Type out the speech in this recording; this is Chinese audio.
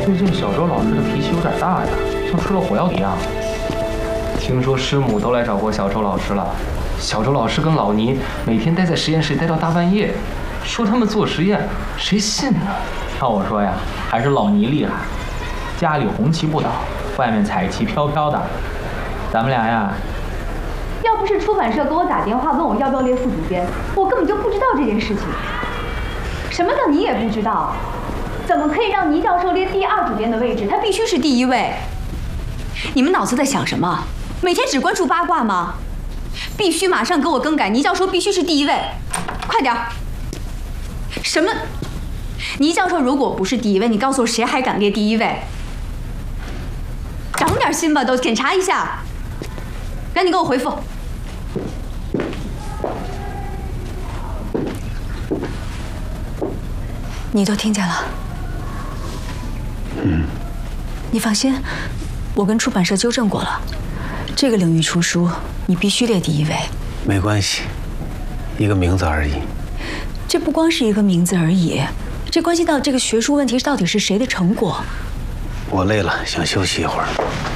最近小周老师的脾气有点大呀，像吃了火药一样。听说师母都来找过小周老师了，小周老师跟老倪每天待在实验室待到大半夜，说他们做实验，谁信呢？要我说呀，还是老倪厉害，家里红旗不倒，外面彩旗飘飘的。咱们俩呀， 要不是出版社给我打电话问我要不要列副主编，我根本就不知道这件事情。什么叫你也不知道？怎么可以让倪教授列第2主编的位置？他必须是第1位。你们脑子在想什么？每天只关注八卦吗？必须马上给我更改，倪教授必须是第1位，快点儿！什么？倪教授如果不是第1位，你告诉我谁还敢列第1位？长点心吧，都检查一下。赶紧给我回复。你都听见了？你放心，我跟出版社纠正过了，这个领域出书，你必须列第1位。 没关系，一个名字而已。 这不光是一个名字而已，这关系到这个学术问题到底是谁的成果。 我累了，想休息一会儿。